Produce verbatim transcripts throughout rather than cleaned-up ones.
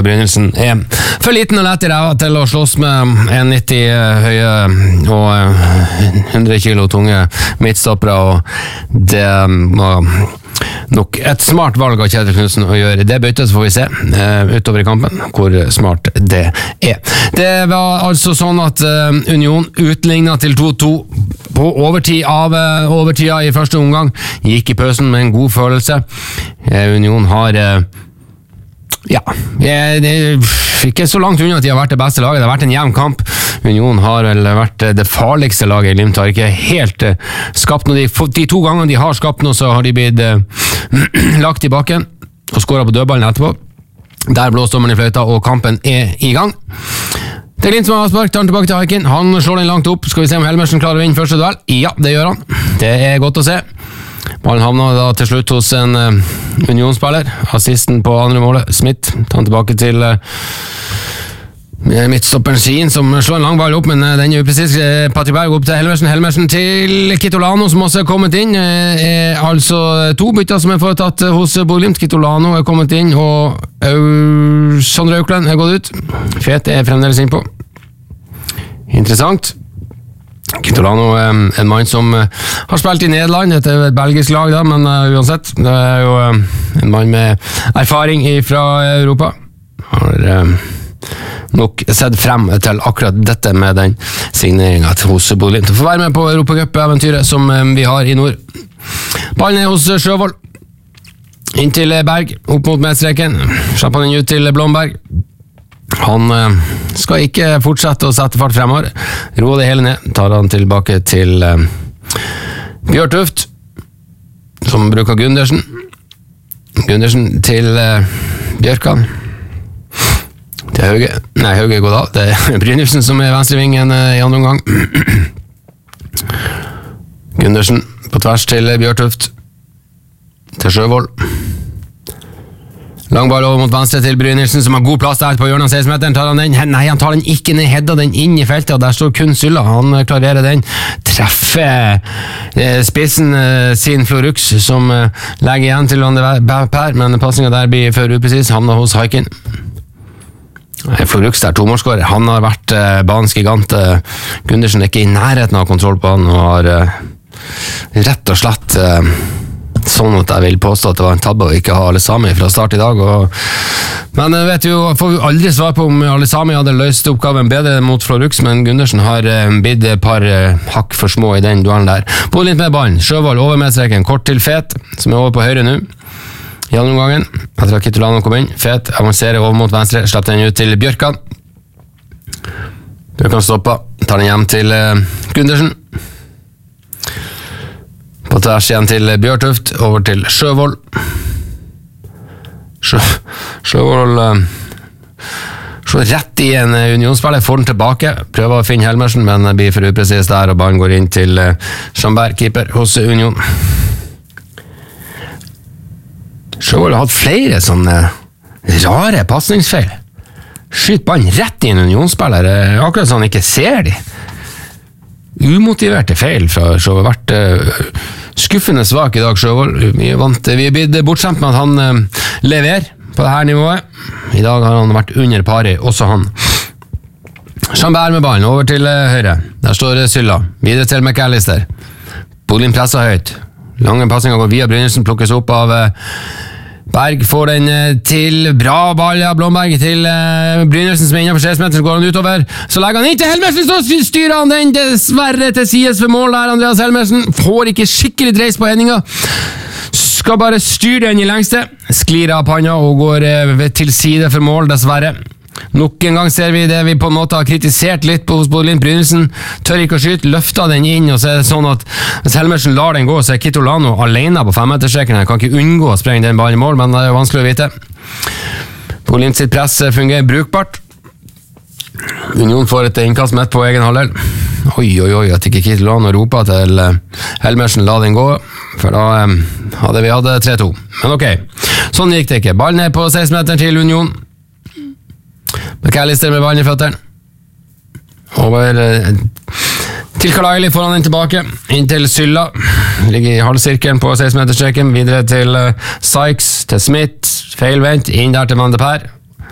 Roar Brynildsen er for liten og lett i ræva til å slåss med en nitti høye og hundre kilo tunge midtstoppere, og det var nok et smart valg av Kjetil Knudsen å gjøre det byttet, så får vi se uh, utover i kampen hvor smart det er. Det var altså sånn at uh, Union utlignet til to to på overtid av uh, overtida i første omgang, gikk i pausen med en god følelse. uh, Union har uh, ja, det er ikke så langt unna at de har vært det beste laget. Det har vært en jevn kamp. Union har vel vært det farligste laget. Glimt har ikke helt uh, skapt noe. De, de to gangene de har skapt noe, så har de blitt uh, lagt i bakken og skåret på dødballen etterpå. Der blåste dommeren i fløyta, og kampen er i gang. Det er Glimt som har avspark, tar den tilbake til Haikin. Han slår den langt opp. Skal vi se om Helmersen klarer å vinne første duell? Ja, det gjør han. Det er godt å se. Ballen havner da til slutt hos en uh, Union-spiller. Assisten på andre målet, Smith, tar han tilbake til uh, midtstopperen Skien, som slår en lang ball opp, men uh, den er upresis. uh, Patrick Berg opp til Helmersen, Helmersen til Kitolano, som også er kommet inn. uh, er altså to bytter som er foretatt uh, hos Bodø/Glimt. Kitolano er kommet inn, og uh, Sondre Auklend er gått ut. Fet er fremdeles innpå. Interessant. Kitolano er en mann som har spilt i Nederland, det er et belgisk lag da, men uh, uansett, det er jo uh, en mann med erfaring fra Europa. Har uh, nok sett frem til akkurat dette med den signeringen hos Bodø/Glimt. Får være med på Europacup-eventyret som um, vi har i nord. Ballen er hos Sjøvold. Inn til Berg, opp mot medstreken. Slapper den ut til Blomberg. Han uh, skal ikke fortsette å sette fart fremover. Roer det hele ned. Tar han tilbake til uh, Bjørtuft, som bruker Gundersen. Gundersen til uh, Bjørkan. Til Hauge. Nei, Hauge går da. Det er Brynildsen som er venstrevingen uh, i andre omgang. Gundersen på tvers til Bjørtuft. Til Sjøvold. Lang ball over mot venstre til Brynildsen, som har god plass der på hjørnet av seksten-meteren. Tar han den? Nei, han tar den ikke ned, hedder den inn i feltet, og der står kun Sylla. Han klarerer den. Treffer eh, spissen eh, sin Florux, som eh, legger igjen til Van de Per, men passingen der blir for upresis. Havner hos Haikin. Florux der, tomålsskårer. Han har vært eh, banens gigant. Eh, Gundersen er ikke i nærheten av kontroll på han, og har eh, rett og slett eh, sånn at jeg vil påstå at det var en tabbe å ikke ha Alesami fra start i dag, og... men jeg vet jo, får vi aldri svar på om Alesami hadde løst oppgaven bedre mot Florux, men Gundersen har uh, blitt et par uh, hakk for små i den duellen der. Bodø litt med ballen, Sjøvold over medstreken, kort til Fet, som er over på høyre nå i andre omgangen, etter at Kitolano kom inn. Fet avanserer over mot venstre, slipper den ut til Bjørkan. Bjørkan stopper, tar den hjem til uh, Gundersen. På tvers igjen til Bjørtuft, over til Sjøvold. Sjø, Sjøvold uh, slår rett i en Unionsspiller, får den tilbake, prøver å finne Helmersen, men blir for upresis der, og ballen går inn til uh, Schamberg, keeper hos Union. Sjøvold har hatt flere sånne rare passningsfeil. Skyt ballen rett i en Unionsspiller, akkurat sånn han ikke ser de. Umotiverte feil fra Sjøvold. Vært uh, skuffende svak i dag, Sjøvold. Vi er, vant, vi er blitt bortskjemt med at han uh, leverer på dette nivået. I dag har han vært under pari, også han. Schamberg med ballen, over til uh, høyre. Der står uh, Sylla. Videre til McAllister. Bodø presser høyt. Lange passinger går via Brynildsen, plukkes opp av uh, Berg, får den til bra ball, ja, Blomberg til uh, Brynildsen som er innenfor seksten meter, så går han utover, så legger han inn til Helmersen, så styrer han den dessverre til sides for mål der. Andreas Helmersen får ikke skikkelig dreis på hendinga, skal bare styre den i lengste, sklir av panna og går uh, til side for mål, dessverre. Nok en gang ser vi det vi på en måte har kritisert litt på hos Bodø/Glimt. Brynildsen tør ikke å skyte, løfter den inn, og så er det sånn at hvis Helmersen lar den gå, så er Kitolano alene på femmeterstreken. Han kan ikke unngå å sprenge den ballen i mål, men det er jo vanskelig å vite. Bodø/Glimt sitt press fungerer brukbart. Union får et innkast midt på egen halvdel. Oi, oi, oi, at ikke Kitolano roper til Helmersen, la den gå, for da um, hadde vi hatt tre to. Men ok, sånn gikk det ikke. Ballen er på seksten meter til Union. McAllister med ballen i føtteren. Over eh, til Kalaili, får han den tilbake. Inn til Sylla. Ligger i halvsirkelen på seksten meterstreken. Videre til eh, Sykes, til Smith. Feilvendt. Inn der til Van de Per.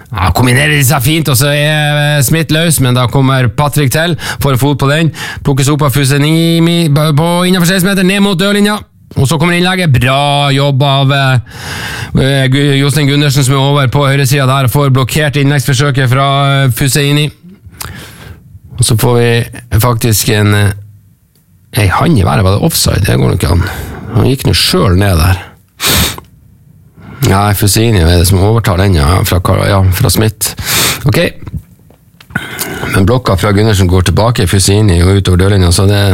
Ja, kombinerer de seg fint, og så er Smith løs, men da kommer Patrick til, får en fot på den, plukkes opp av Fusenimi på innenfor seks meter, ned mot dørlinja, og så kommer innlegget. Bra jobb av uh, Jostein Gundersen, som er over på høyre siden der, og får blokkert innleggsforsøket fra uh, Fuseini. Og så får vi faktisk en uh, ei hand i været, var det offside? Det går nok an. Han gikk nå selv ned der. Ja, Fuseini er det som overtar den, ja, fra, ja, fra Smith. Ok. Men blokka fra Gundersen går tilbake, Fuseini og utover dørlinja, så det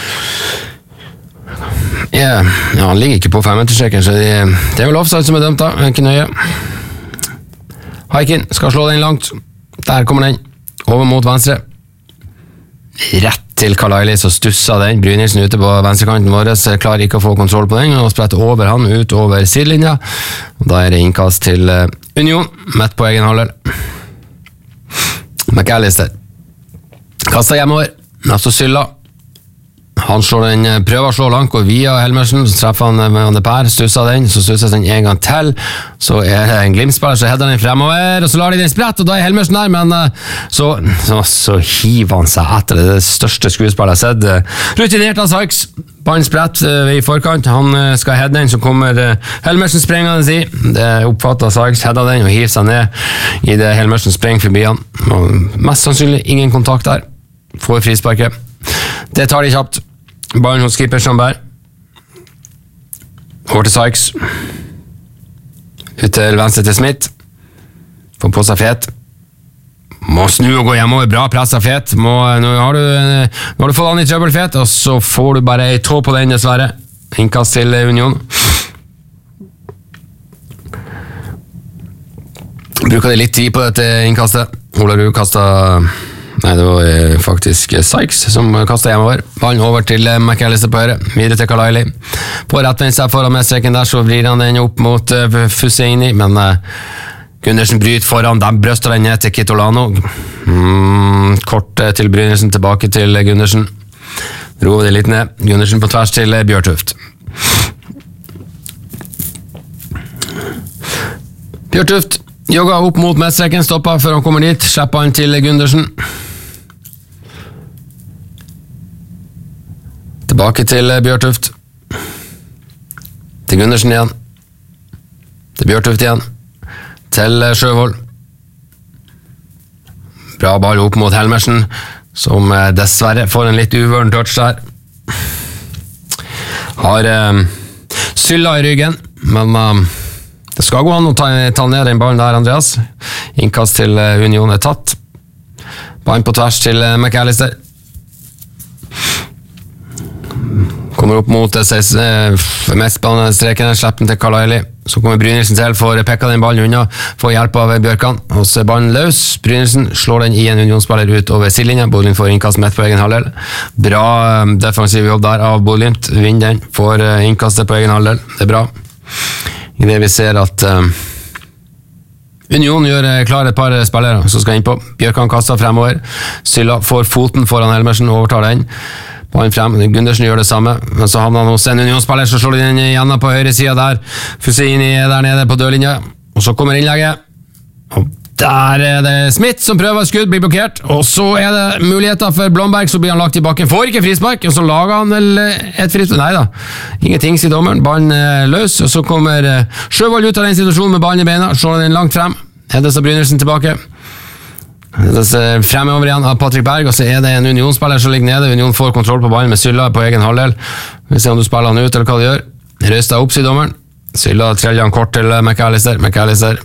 Ja, ja, han ligger ikke på femmeterstreken, så det, det er vel offside som er dømt da, ikke nøye. Haikin skal slå den langt. Der kommer den. Over mot venstre. Rett til Kalaili, så stusser den. Brynildsen ute på venstrekanten vår, klarer ikke å få kontroll på den, og spretter over han ut over sidelinja. Og da er det innkast til Union, midt på egen halvdel. McAllister. Kastet hjemover. Neste Sylla. Han slår den, prøver å slå langt, går via Helmersen, så treffer han med Van de Per, stusser den, så stusser den en gang til, så er det en Glimt-spiller, så header den fremover, og så lar de den sprett, og da er Helmersen der, men så, så, så hiver han seg etter det, det største skuespillet jeg har sett. Rutinert av Sykes, ballen sprett i forkant, han skal heade den, så kommer Helmersen sprengende i, det oppfatter Sykes, header den og hiver seg ned i det Helmersen sprenger forbi han, og mest sannsynlig ingen kontakt der, får frisparket. Det tar de kjapt. Ballen hos keeper Sandberg. Over til Sykes. Ut til venstre til Smith. Får på seg Fet. Må snu og gå hjemover. Bra press av Fet. Må, nå, har du, nå har du fått han i trøbbel, Fet, og så får du bare en tå på den, dessverre. Innkast til Union. Bruker de litt tid på dette innkastet. Ola Ruud kastet... Nei, det var faktisk Sykes som kastet hjemover. Ballen over til McAllister på høyre. Videre til Kalaili. På rettvendt seg foran medstreken der, så vrir han den opp mot uh, Fuseini, men uh, Gundersen bryter foran, de brøster den ned til Kitolano. Mm, kort uh, til Brynildsen, tilbake til Gundersen. Roer det litt ned. Gundersen på tvers til uh, Bjørtuft. Bjørtuft jogger opp mot medstreken, stopper før han kommer dit, slipper han til Gundersen. Tilbake til Bjørtuft. Til Gundersen igjen. Til Bjørtuft igjen. Til Sjøvold. Bra ball opp mot Helmersen, som dessverre får en litt uvøren touch der. Har eh, Sylla i ryggen, men eh, det skal gå an å ta, ta ned den ballen der, Andreas. Innkast til Union er tatt. Ballen på tvers til McAllister. Kommer opp mot mestspillende streken, slipper den til Kalaili. Så kommer Brynildsen til, får pekka den ballen unna, får hjelp av Bjørkan. Og så er ballen løs. Brynildsen slår den i en Union-spiller ut over sidelinja. Bodø får innkast midt på egen halvdel. Bra defensiv jobb der av Bodø. Vinner den, får innkastet på egen halvdel. Det er bra. I det vi ser at um, Union gjør klar et par spillere som skal inn på. Bjørkan kastet fremover. Sylla får foten foran Helmersen, overtar den. Ballen frem, Gundersen gjør det samme, men så havner han hos en Union-spiller, så slår de den igjen på høyre siden der. Fuseini er der nede på dørlinja, og så kommer innlegget. Og der er det Smith som prøver skudd, blir blokkert, og så er det muligheter for Blomberg, så blir han lagt i bakken, får ikke frispark, og så lager han vel et frispark. Nei da, ingenting, sier dommeren. Ballen er løs, og så kommer Sjøvold ut av den situasjonen med ballen i beina, slår den langt frem. Heddes av Brynildsen tilbake. Fremover igjen av Patrick Berg, og så er det en Union-spiller som ligger nede. Union får kontroll på ballen med Sylla på egen halvdel. Vi ser om du spiller han ut, eller hva du gjør. Røst deg opp, sier dommeren. Sylla treller han kort til McAllister. McAllister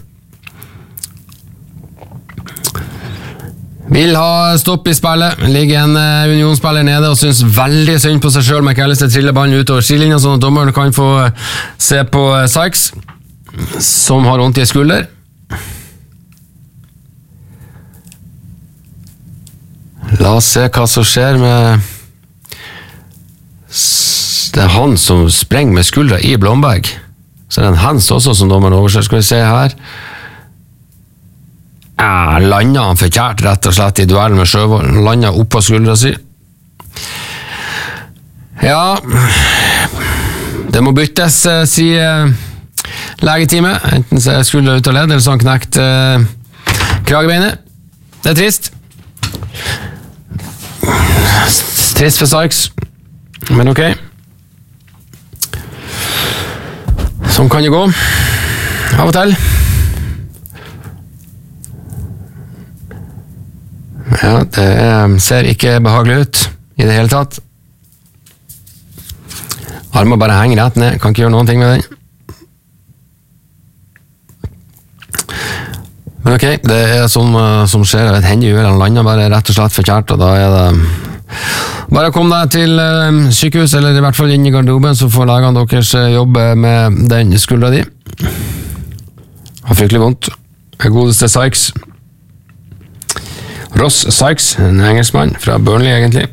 vil ha stopp i spillet. Ligger en Union-spiller nede og synes veldig synd på seg selv. McAllister triller ballen utover sidelinja, sånn at dommeren kan få se på Sykes, som har vondt i skulder. La oss se hva som skjer med... Det er han som sprenger med skuldra i Blomberg. Så er det en hands også som dommeren overser. Skal vi se her. Ja, landet han forkjært rett og slett i duellen med Sjøvold. Landet opp på skuldra si. Ja, det må byttes, sier legetime. Enten så er skuldra ut av ledd, eller så han knekt Kragebeinet. Det er trist. Trist for Sykes. Men ok. Sånn kan det gå. Av og til. Ja, det ser ikke behagelig ut i det hele tatt. Armen bare henger rett ned. Kan ikke gjøre noen ting med den. Men ok, det er sånn som skjer. Jeg vet, hendene han lander bare rett og slett for kjært, og da er det bare kom deg til sykehus, eller i hvert fall inn i garderoben, så får legene deres jobbe med den skuldra di. Har fryktelig vondt. Det godeste Sykes. Ross Sykes, en engelskmann fra Burnley egentlig.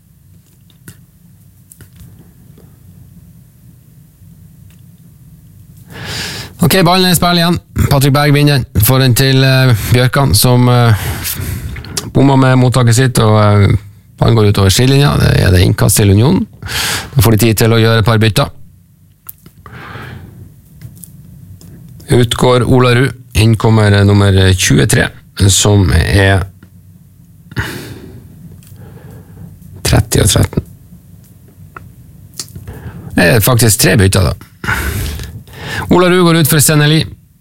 Ok, ballen er i spill igjen. Patrick Berg vinner. Får den til uh, Bjørkan, som uh, bommer med mottaket sitt, og uh, ballen går ut over skillelinja. Det er det innkast til Union. Da får de tid til å gjøre et par bytter. Utgår Ola Ru. Inn kommer nummer tjuetre, som er tretti og tretten. Det er faktisk tre bytter da. Ola Ru går ut for Seneli.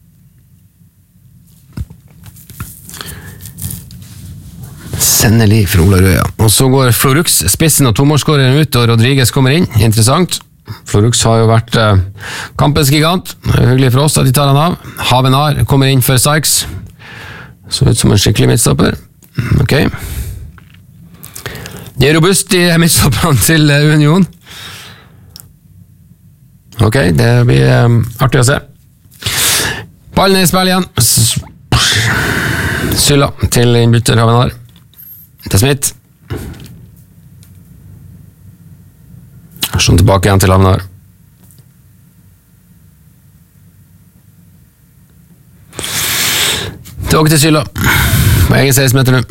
Seneli for Ola Ru, ja. Og så går Florux, spissen og tomålsskåreren ut, og Rodriguez kommer inn. Interessant. Florux har jo vært eh, kampens gigant. Det er hyggelig for oss at de tar han av. Havenar kommer inn for Sykes. Så ut som en skikkelig midtstopper. Ok. De er robust i midtstopperne til Union. Ok, det blir um, artig å se. Ballen er i spill igjen. Sylla til innbytter Havenar. Til Smith. Sånn tilbake igjen til Havenar. Tilbake til Sylla. På egen seksten meter nå.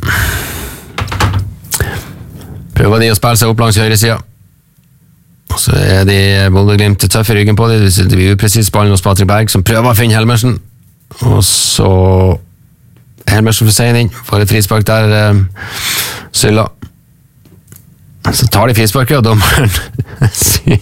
Prøver de å spille seg opp langs høyre siden. Så er de Bodø-Glimt tøffe i ryggen på det. Det blir upresis ballen hos Patrick Berg, som prøver å finne Helmersen. Og så Helmersen får seg inn. Får et frispark der. Um, Sylla. Så tar de frisparket, og dommeren sier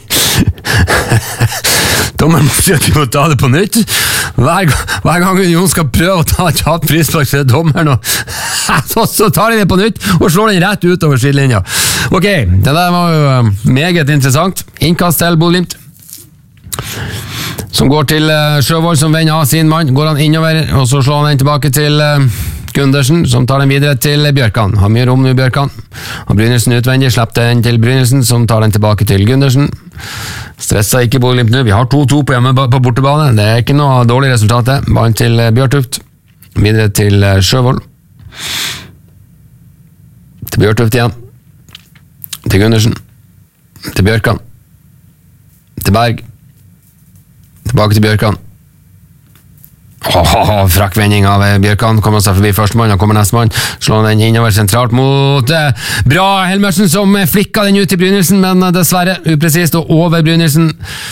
dommeren må si at de må ta det på nytt. Hver, hver gang Union skal prøve å ta et kjapt frispark, så er dommeren og så tar de det på nytt og slår den rett ut over skillelinja. Ok, det der var jo meget interessant. Innkast til Bodø-Glimt, som går til Sjøvold, som vender av sin mann. Går han innover, og så slår han den tilbake til Gundersen, som tar den videre til Bjørkan. Har mye rom nå, Bjørkan. Og Brynildsen utvendig, slipper den til Brynildsen, som tar den tilbake til Gundersen. Stresser ikke Bodø-Glimt nå. Vi har to to på hjemme på bortebane. Det er ikke noe dårlig resultat det. Ballen til Bjørtuft. Videre til Sjøvold. Til Bjørtuft igjen. Til Gundersen. Til Bjørkan. Til Berg. Tilbake til Bjørkan. Haha, frakk vending av Bjørkan. Kommer seg forbi førstemann, og kommer nestemann. Slår den innover sentralt mot eh, bra Helmersen, som flikka den ut til Brynildsen, men dessverre upresist, og over Brynildsen.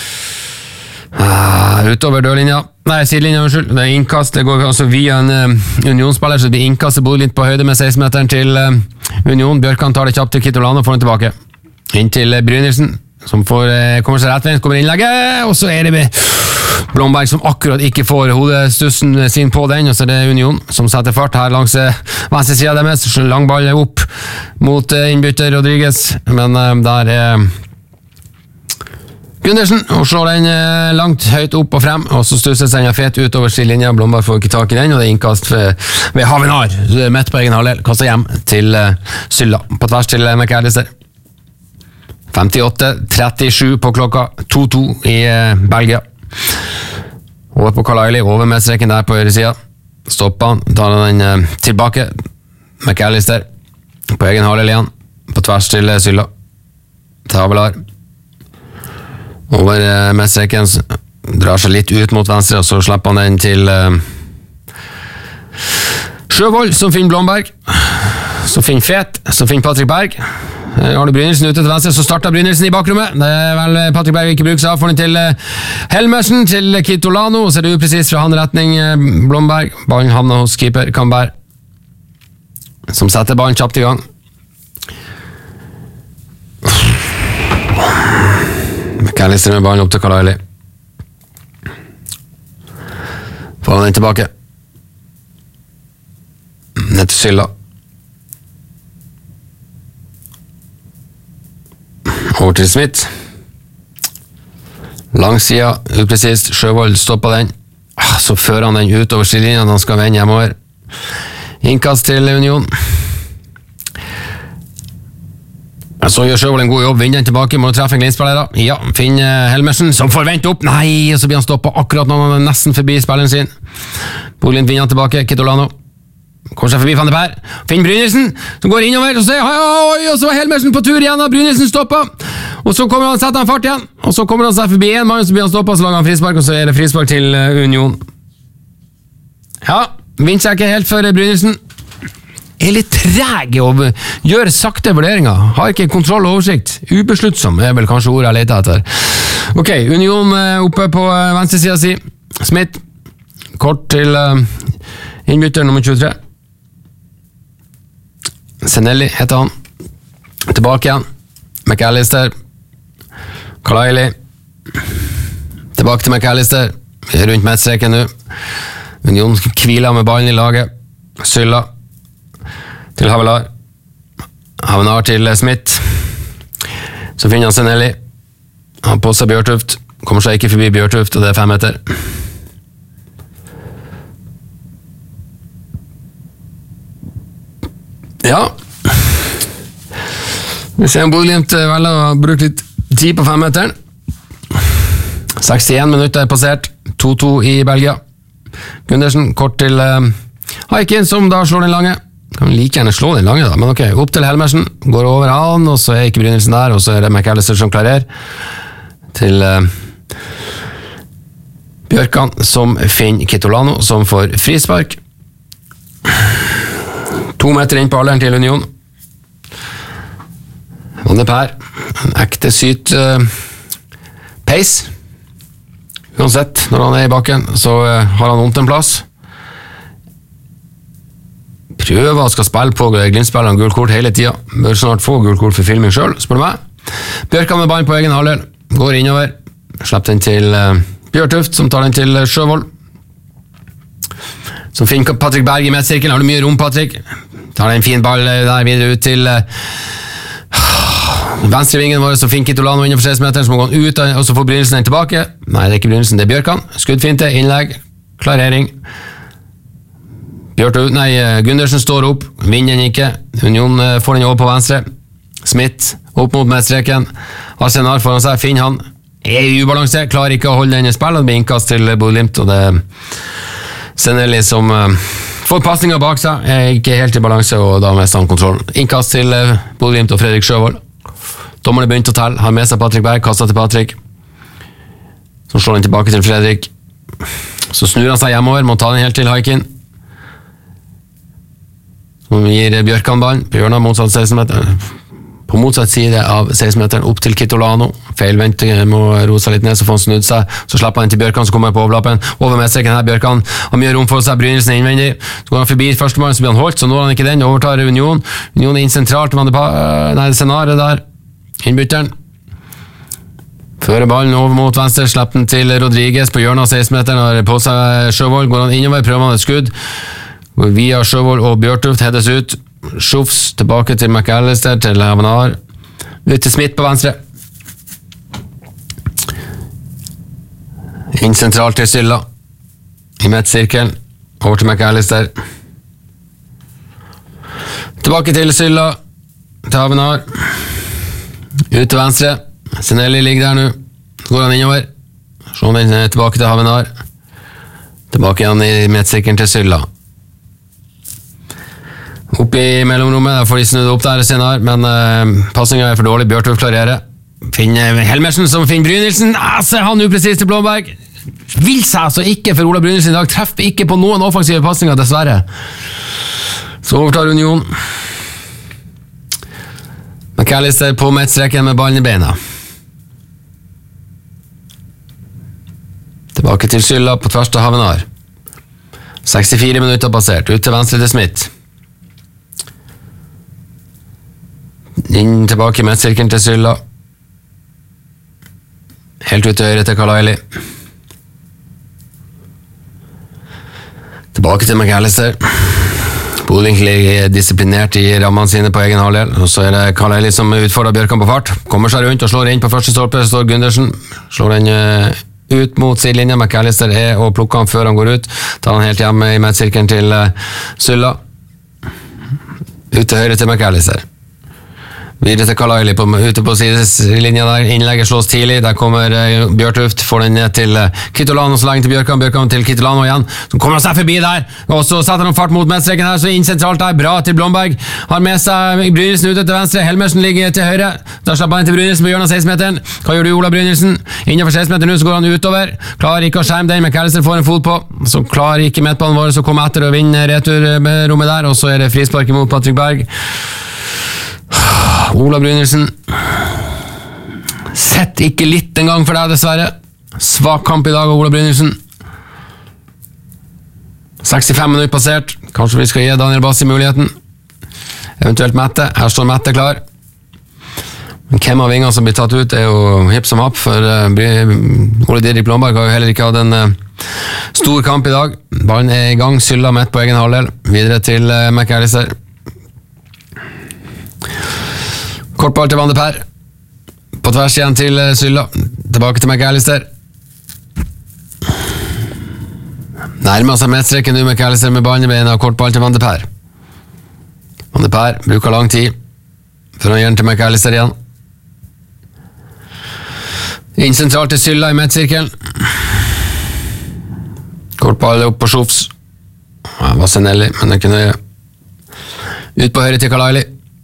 Ah, utover dørlinja. Nei, sidelinja, unnskyld. Det er innkast. Det går også via en uh, Union-spiller, så det blir innkast til Bodø-Glimt på høyde med seksten-meteren til uh, Union. Bjørkan tar det kjapt til Kitolano og får den tilbake. Inn til uh, Brynildsen, som får, uh, kommer seg rett ved, kommer innlegget, og så er det med Blomberg som akkurat ikke får hodestussen sin på den, og så er det Union som setter fart her langs uh, venstre siden deres. Langball opp mot uh, innbytter Rodriguez, men uh, der er Gundersen, og slår den eh, langt høyt opp og frem, og så stusser den fet utover skillelinja. Blomberg får ikke tak i den, og det er innkast ved, ved Havenar, midt på egen halvdel, kastet hjem til eh, Sylla, på tvers til McAllister. femtiåtte trettisju på klokka, to to i eh, Belgia. Over på Carlisle, over med streken der på høyre siden. Stopper han, tar den eh, tilbake. McAllister, på egen halvdel igjen, på tvers til eh, Sylla. Til Havelar. Over uh, med streken, drar seg litt ut mot venstre, og så slipper han den til uh, Sjøvold, som finner Blomberg, som finner Fet, som finner Patrick Berg. Uh, har du Brynildsen ute til venstre, så starter Brynildsen i bakrommet. Det er vel uh, Patrick Berg ikke bruker seg av, får den til uh, Helmersen, til Kitolano, og så er det uprecis fra han retning uh, Blomberg. Ballen havner hos keeper Kamberg. som setter ballen kjapt i gang. McAllister med ballen opp til Carlisle. Får han den tilbake. Ned til Sylla. Over til Smith. Lang sida, upresist. Sjøvold stopper den. Så fører han den utover skillelinjen. Han skal vende hjemover. Innkast til Union. Så gjør Sjøvold en god jobb. Vinner den tilbake. Må treffe en Glimt-spiller. Ja, finner Helmersen, som får vente opp. Nei, og så blir han stoppet akkurat når han er nesten forbi spilleren sin. Bodø/Glimt vinner han tilbake. Kitolano kommer seg forbi Van de Per. Finner Brynildsen, som går innover. Og så, oi, og så er Helmersen på tur igjen. Brynildsen stopper. Og så kommer han, setter han fart igjen. Og så kommer han seg forbi en mann, så blir han stoppet, så lager han frispark, og så er det frispark til Union. Ja, vinner seg ikke helt for Brynildsen. Er litt treg og gjør sakte vurderinger. Har ikke kontroll og oversikt. Ubesluttsom er vel kanskje ordet jeg leter etter. Ok, Union oppe på venstre siden si. Smith. Kort til innbytter nummer tjuetre. Senelli heter han. Tilbake igjen. McAllister. Carlisle. Tilbake til McAllister. Rundt midtstreken nå. Union kviler med ballen i laget. Sylla. Til Havelar. Havelar til Smith. Så finner han Senelli. Han på seg Bjørtuft. Kommer seg ikke forbi Bjørtuft, og det er fem meter. Ja. Vi ser en Bodø/Glimt velger å bruke litt tid på fem meteren. sekstien minutter er passert. to to i Belgia. Gundersen, kort til uh, Haikin, som da slår den lange. Kan like gjerne slå den lange da, men ok. Opp til Helmersen, går over han, og så er ikke Brynildsen der, og så er det McAllister som klarer. Til uh, Bjørkan, som finner Kitolano, som får frispark. To meter inn på alderen til Union. Van de Per, en ekte syt uh, pace. Uansett, når han er i bakken, så uh, har han vondt en plass. Prøver å skal spille på Glimt-spilleren gul kort hele tida. Bør snart få gul kort for filming selv, spør du meg. Bjørkan med ballen på egen halvdel. Går innover. Slipper den til uh, Bjørtuft, som tar den til uh, Sjøvold. Som finner Patrick Berg i midtsirkelen. Har du mye rom, Patrick? Tar en fin ball der videre ut til uh, venstrevingen vår, så finner Kitolano innenfor seks meter, så må gå han ut, og så får Brynildsen den tilbake. Nei, det er ikke Brynildsen, det er Bjørkan. Skuddfinte, innlegg, klarering. Bjørtu, nei, Gundersen står opp, vinner den ikke. Union får den over på venstre. Smith, opp mot midtstreken. Arsenal foran seg, finner han. Er i ubalanse, klarer ikke å holde den i spill, og det blir innkast til Bodø/Glimt, og det er Senelli som uh, får passninger bak seg, er ikke helt i balanse, og da mister han kontroll. Innkast til uh, Bodø/Glimt og Fredrik Sjøvold. Dommerne begynte å telle, har med seg Patrick Berg, kastet til Patrick. Så slår han tilbake til Fredrik. Så snur han seg hjemover, må ta den helt til Haikin. Så gir Bjørkan ballen, på hjørnet motsatt seksten meter. På motsatt side av seksten meteren opp til Kitolano. Feilvendt, må roe seg litt ned, så får han snudd seg. Så slapper han til Bjørkan, så kommer han på overlappen. Over midtstreken her, Bjørkan har mye rom for seg, Brynildsen er innvendig. Så går han forbi førstemann, så blir han holdt, så når han ikke den, overtar Union. Union er inn sentralt, men det er scenariet der. Innbytteren. Fører ballen over mot venstre, slipper den til Rodriguez på hjørnet av seksten meteren, har på seg Sjøvold, går han innover, prøver han et skudd. Via Sjøvold og Bjørtuft hedes ut. Schufs tilbake til McAllister, til Havenar. Ut til Smith på venstre. Inn sentralt til Sylla. I midtsirkelen. Over til McAllister. Tilbake til Sylla. Til Havenar. Ut til venstre. Senelli ligger der nå. Går han innover. Så den tilbake til Havenar. Tilbake igjen i midtsirkelen til Sylla. Oppe i mellomrommet, der får de snudd opp der senere, men uh, passingen er for dårlig. Bjørtuft klarerer. Finner Helmersen, som finner Brynildsen. Ah, se han upresis til Blåberg. Vil seg altså ikke for Ola Brynildsen i dag. Treffer ikke på noen offensive passninger, dessverre. Så overtar Union. McAllister på midtstreken med ballen i beina. Tilbake til Sylla på tvers til Havenar. sekstifire minutter passert. Ut til venstre til Smith. Inn tilbake i midtsirkelen til Sylla. Helt ut til høyre til Kalaili. Tilbake til McAllister. Bodø ligger disiplinert i rammene sine på egen halvdel, og så er det Kalaili som utfordrer Bjørkan på fart. Kommer seg rundt og slår inn på første stolpe, står Gundersen. Slår den ut mot sidelinja. McAllister er og plukker han før han går ut. Tar han helt hjemme i midtsirkelen til Sylla. Ut til høyre til McAllister. Videre til Kalaili ute på sidelinja der. Innlegget slås tidlig. Der kommer uh, Bjørtuft. Får den ned til uh, Kitolano, så lenge til Bjørkan. Bjørkan til Kitolano igjen. Så kommer han seg forbi der. Og så setter han fart mot midtstreken her. Så inn sentralt der. Bra til Blomberg. Har med seg Brynildsen ute til venstre. Helmersen ligger til høyre. Da slapper han til Brynildsen på hjørnet av seksten-meteren. Hva gjør du, Ola Brynildsen? Innenfor seksten-meteren nå så går han utover. Klarer ikke å skjerme den. McAllister får en fot på. Så klarer ikke midtbanen vår så komme etter og vinne returrommet der. Og så er det frispark mot Patrick Berg. Ola Brynildsen sett ikke litt en gang for deg, dessverre. Svak kamp i dag av Ola Brynildsen. sekstifem minutter passert. Kanskje vi skal gi Daniel Bassi muligheten. Eventuelt Mette. Her står Mette klar. Men hvem av vingene som blir tatt ut er jo hipp som happ, for uh, Ole Didrik Blomberg har jo heller ikke hatt en uh, stor kamp i dag. Ballen er i gang. Sylla midt på egen halvdel. Videre til uh, McAllister. Kortball til Van de Per. På tvers igjen til Sylla. Tilbake til McAllister. Nærmer seg midtstreken nå, McAllister med ballen i beina. Kortball til Van de Per. Van de Per bruker lang tid før han gir den til McAllister igjen. Inn sentralt til Sylla i midtsirkelen. Kortball opp på Schofs. Ja, Vassenelli, men det kunne ut på høyre til Kalaili.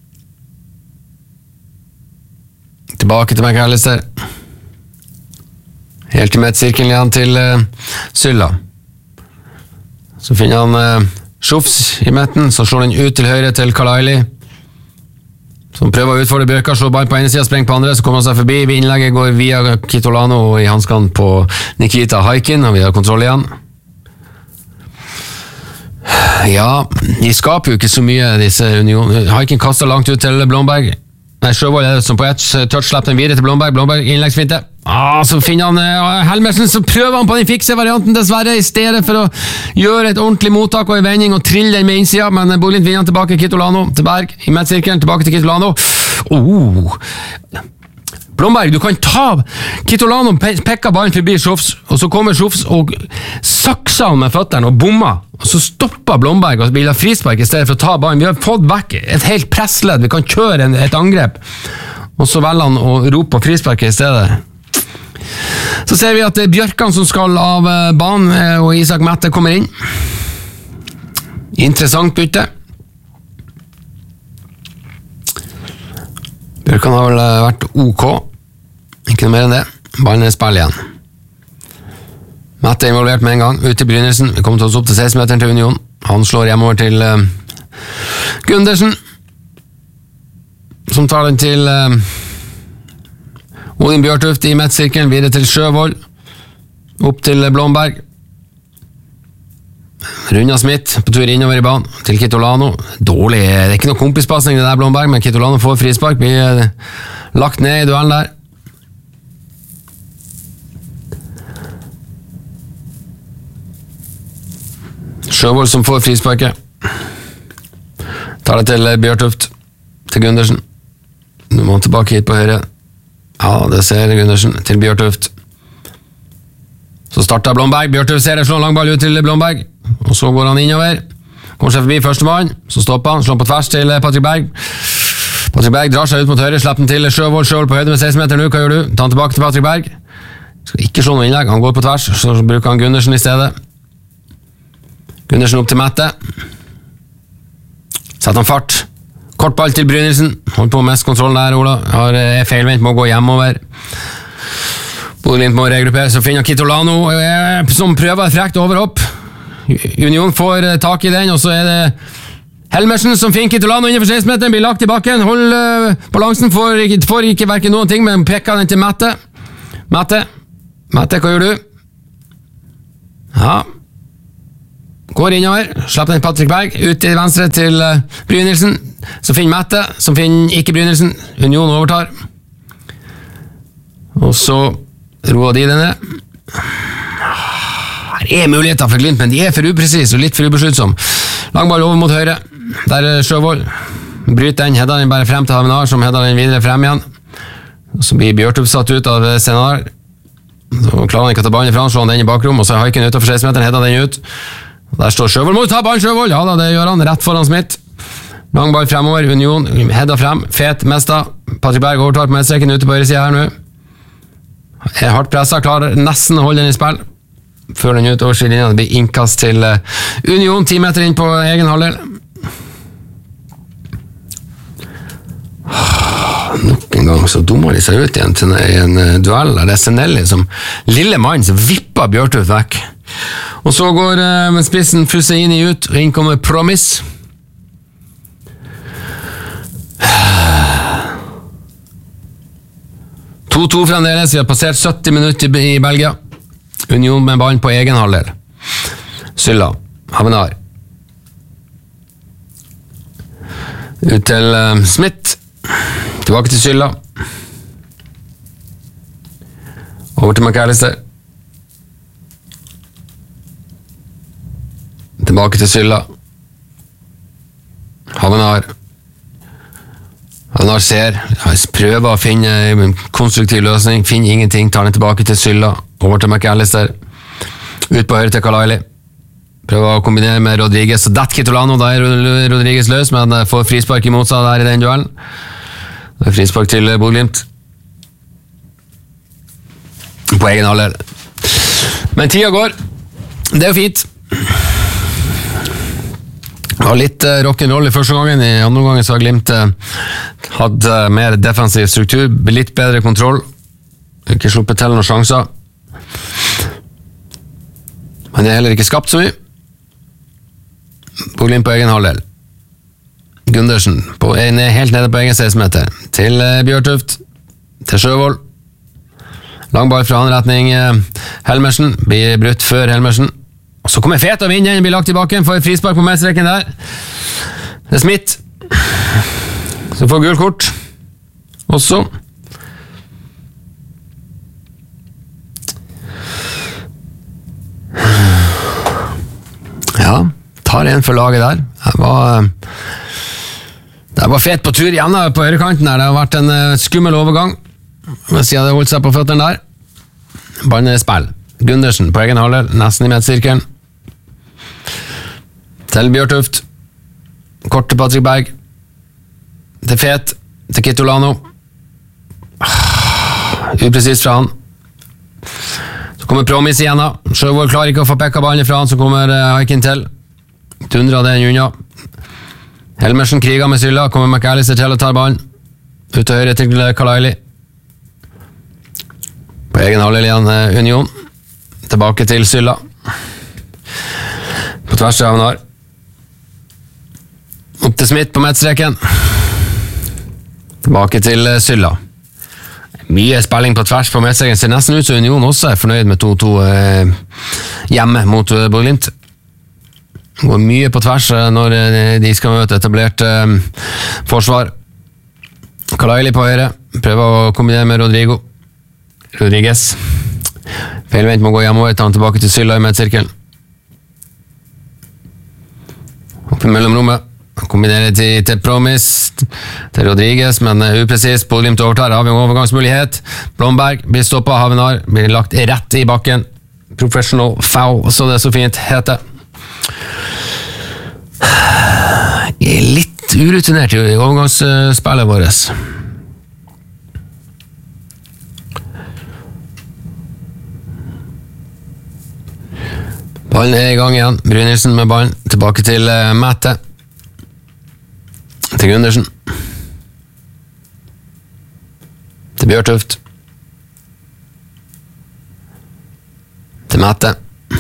Tilbake til McAllister. Helt i midtsirkelen igjen til uh, Sylla. Så finner han uh, Schofs i midten, så slår han ut til høyre til Kalaili. Som prøver å utfordre Bjørka, slår ballen på ene siden, sprenger på andre, så kommer han seg forbi. Innlegget går via Kitolano og i hanskene på Nikita Haikin, og vi har kontroll igjen. Ja, de skaper jo ikke så mye, disse unionene. Haikin kaster langt ut til Blomberg. Nei, Sjøvold er det som på ett touch slipper den videre til Blomberg. Blomberg innleggsfinte. Ah, så finner han uh, Helmersen, så prøver han på den fikse varianten dessverre, i stedet for å gjøre et ordentlig mottak og en vending og trille den med innsida, men Bolint vinner tilbake Kitolano til Berg i midtsirkelen, tilbake til Kitolano. Oh. Blomberg, du kan ta Kitolano, pekker ballen forbi Schofs, og så kommer Schofs og sakser han med føtterne og bommer, og så stopper Blomberg og spiller frispark i stedet for å ta ballen. Vi har fått vekk et helt pressledd, vi kan kjøre en, et angrep, og så velger han å rope på frispark i stedet. Så ser vi at det er Bjørkan som skal av banen, og Isak Mette kommer inn. Interessant bytte. Bjørkan har vel vært ok. Ikke noe mer enn det. Ballen er spill igjen. Mette er involvert med en gang. Ut til Brynildsen. Vi kommer til oss opp til seksten-meteren til Union. Han slår hjemover til uh, Gundersen. Som tar den til uh, Odin Bjørtuft i midtsirkelen. Videre til Sjøvold. Opp til Blomberg. Runda Smith på tur innover i banen til Kitolano. Dårlig, det er ikke noe kompispassing det der, Blomberg, men Kitolano får frispark. Blir lagt ned i duellen der. Sjøvold som får frisparket. Tar det til Bjørtuft. Til Gundersen. Nå må han tilbake hit på høyre. Ja, det ser Gundersen til Bjørtuft. Så starter Blomberg. Bjørtuft ser det, slår langball ut til Blomberg. Og så går han innover. Kommer seg forbi førstemann. Så stopper han. Slår på tvers til Patrick Berg. Patrick Berg drar seg ut mot høyre. Slipper den til Sjøvold. Sjøvold på høyde med seksten meter nå. Hva gjør du? Ta han tilbake til Patrick Berg. Skal ikke slå noe innlegg. Han går på tvers. Så bruker han Gundersen i stedet. Gundersen opp til Mette. Setter han fart. Kortball til Brynildsen. Hold på mest kontrollen der, Ola. Har er feilvendt, må gå hjemover. Bodø-Glimt må regruppere, så finner Kitolano som prøver et frekt overhopp. Union får tak i den, og så er det Helmersen som finner Kitolano innenfor seksten-meteren, blir lagt i bakken. Hold uh, balansen, får, får ikke hverken noen ting, men peker den til Mette. Mette, Mette, hva gjør du? Ja. Går innover, slipper den Patrick Berg, ut til venstre til uh, Brynildsen. Så finner Mette, som finner ikke Brynildsen. Union overtar. Og så roer de denne. Her er muligheter for Glimt, men de er for uprecis og litt for ubesluttsom. Langball over mot høyre. Der er Sjøvold. Bryter den, hedder den bare frem til Havenar, som hedder den videre frem igjen. Og så blir Bjørtup satt ut av Senar. Så klarer han ikke å ta ballen ifra, slår han den i bakrom, og så er Haiken utenfor seksten-meteren, hedder den ut. Og der står Sjøvold, må ta ballen Sjøvold! Ja da, det gjør han, rett foran Smith. Langball fremover, Union, hedder frem, fet, mesta. Patrick Berg overtar på medstreken ute på høyre siden her nå. Er hardt presset, klarer nesten å holde den i spill. Før den ut over skillelinjen, det blir innkast til Union, ti meter inn på egen halvdel. Nok en gang så dummer de seg ut igjen til en duell der det er Senelli som lille mann som vipper Bjørtup vekk. Og så går uh, spissen Fusseini ut, og inn kommer Promis. to to fremdeles, vi har passert sytti minutter i Belgia. Union med ballen på egen halvdel. Sylla, Havenar. Ut til uh, Smith. Tilbake til Sylla. Over til McAllister. Tilbake til Sylla. Havenar. Havenar ser, prøver å finne en konstruktiv løsning, finner ingenting, tar den tilbake til Sylla. Over til McAllister. Ut på høyre til Kalaili. Prøver å kombinere med Rodriguez og det Kitolano. Da er Rodriguez løs, men får frispark imot seg der i den duellen. Det er frispark til Bodø/Glimt. På egen halvdel. Men tida går. Det er jo fint. Det var litt uh, rock'n'roll i første gangen. I andre gangen så har Glimt uh, hatt uh, mer defensiv struktur, litt bedre kontroll. Ikke sluppet til noen sjanser. Men det er heller ikke skapt så mye. Bodø/Glimt på egen halvdel. Gundersen på, er helt nede på egen seksten-meter. Til uh, Bjørtuft. Til Sjøvold. Langball fra anretning uh, Helmersen. Blir brutt før Helmersen. Og så kommer Fet og vinner. Den blir lagt tilbake for frispark på medstreken der. Det er Smith. Så får gul kort. Og så ja, tar en for laget der. Det var det var Fet på tur igjen på høyrekanten der. Det har vært en skummel overgang, men siden det holdt seg på føttene der. Ballen er i spill. Gundersen på egen halvdel, nesten i midtsirkelen. Til Bjørtuft. Kort til Patrick Berg. Til Fet. Til Kitolano. Upresist fra han. Så kommer Promis igjen da. Sjøvold klarer ikke å få pekka ballen fra han, så kommer Haikin til. Tundra den unna. Helmersen kriger med Sylla, kommer McAllister til og tar ballen. Ut til høyre til Kalaili. På egen halvdel igjen Union. Tilbake til Sylla. På tvers av Havenar. Opp til Smith på midtstreken. Tilbake til Sylla. Mye spilling på tvers på midtstreken. Ser nesten ut som Union også er fornøyd med to to eh, hjemme mot Bodø/Glimt. Går mye på tvers når de skal møte etablert eh, forsvar. Kalaili på høyre. Prøver å kombinere med Rodrigo. Rodriguez. Feilvendt må gå hjemover, ta han tilbake til Sylla i midtsirkelen. Opp i mellomrommet. Kombinerer til, til Promis, til Rodriguez, men upresis. Bodø/Glimt overtar, har vi en overgangsmulighet. Blomberg blir stoppet av Havenar, blir lagt rett i bakken. Professional foul, så det er så fint heter. Jeg er litt urutinert i overgangsspillet vårt. Ballen er i gang igjen. Brynildsen med ballen. Tilbake til uh, Mette. Til Gundersen. Til Bjørtuft. Til Mette.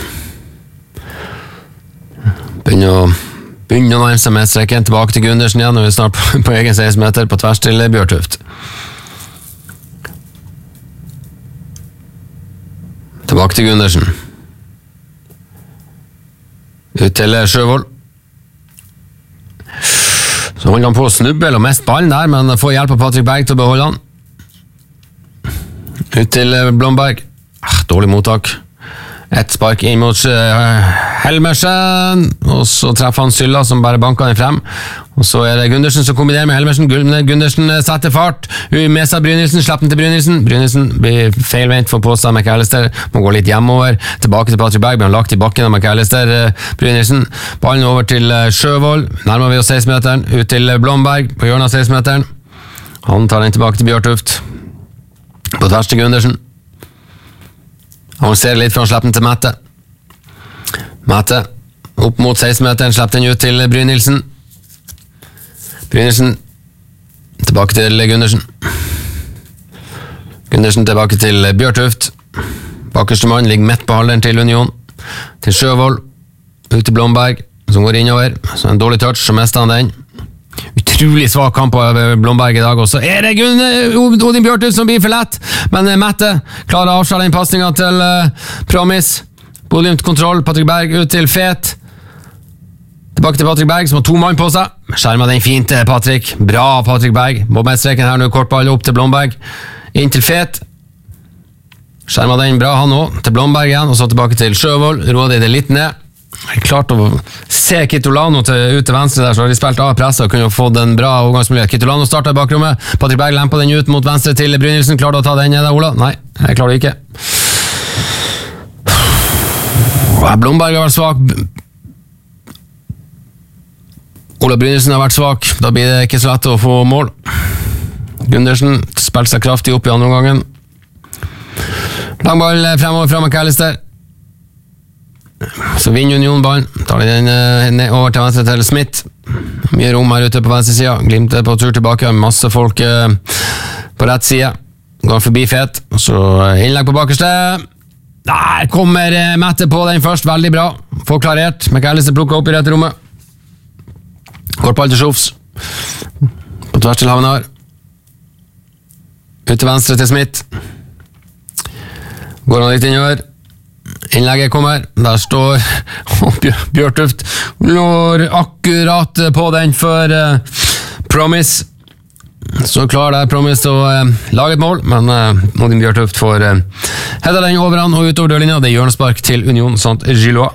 Begynner å Begynner å nærme seg medstreken. Tilbake til Gundersen igjen. Og vi er snart på, på egen seksten meter på tvers til Bjørtuft. Tilbake til Gundersen. Ut til Sjøvold. Så holder han på å snubbel og mest ballen der, men får hjelp av Patrick Berg til å beholde han. Ut til Blomberg. Ah, dårlig mottak. Et spark inn mot uh, Helmersen, og så treffer han Sylla som bare banker den frem. Og så er det Gundersen som kombinerer med Helmersen. Gundersen setter fart. Med seg Brynildsen, slipper den til Brynildsen. Brynildsen blir feilvendt for påstå av McAllister. Må gå litt hjemover. Tilbake til Patrick Berg, blir han lagt i bakken av McAllister. Uh, Brynildsen. Ballen over til uh, Sjøvold. Nærmer vi oss seksten-meteren. Ut til Blomberg på hjørnet av seksten-meteren. Han tar den tilbake til Bjørtuft. På tvers til Gundersen. Han ser litt for han slipper den til Mette. Mette opp mot seksten-meteren, slipper den ut til Brynildsen. Brynildsen tilbake til Gundersen. Gundersen tilbake til Bjørtuft. Bakerste mann ligger midt på halvdelen til Union. Til Sjøvold. Ut til Blomberg, som går innover. Så en dårlig touch, så mister han den. Utrolig svak kamp av Blomberg i dag også. Er det Odin Bjørtuft som blir for lett? Men Mette klarer å avsløre den passningen til uh, Promise. Bodlimt kontroll, Patrick Berg ut til Fet. Tilbake til Patrick Berg som har to mann på seg. Skjermet den fint, Patrick. Bra Patrick Berg. På midtstreken her nå, kortball opp til Blomberg. Inn til Fet. Skjermet den bra han også. Til Blomberg igjen, og så tilbake til Sjøvold. Råder det litt ned. Jeg klarte å se Kitolano til, ut til venstre der, så har de spilt av presset og kunne fått en bra overgangsmulighet. Kitolano startet i bakrommet, Patrick Berg lemper den ut mot venstre til Brynildsen. Klarer du å ta den ned, Ola? Nei, jeg klarer det ikke. Blomberg har vært svak. Ola Brynildsen har vært svak. Da blir det ikke så lett å få mål. Gundersen spilte seg kraftig opp i andre omgangen. Langball fremover fra McAllister. Så vinner Union ballen. Tar den ned over til venstre til Smith. Mye rom her ute på venstre siden. Glimt på tur tilbake. Masse folk på rett side. Går forbi Fet. Så innlegg på bakerste. Der kommer Mette på den først. Veldig bra. Får klarert. McAllister plukker opp i rett rommet. Går på alt til Schofs. På tvers til Havnar. Ut til venstre til Smith. Går han litt innover. Innlegget kommer, der står Bjørtuft når akkurat på den for uh, Promise. Så klar der Promise til å uh, lage et mål, men uh, Odin Bjørtuft får uh, hedda den over han og utover dørlinja. Det er hjørnespark til Union Saint-Gillois.